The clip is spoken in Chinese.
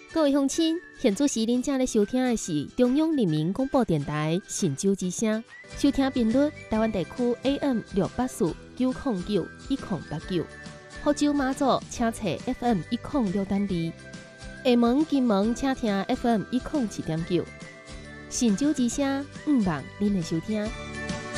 各位乡亲，现在时恁正咧收听的是中央人民广播电台神州之声，收听频率台湾地区 AM 684 909 1089，福州马祖请查 FM 106.2，厦门、金门请听 FM 107.9，神州之声，毋忘恁的收听。